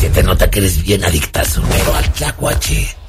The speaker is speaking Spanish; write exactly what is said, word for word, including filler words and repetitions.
se te nota que eres bien adictazo, pero al tlacuache.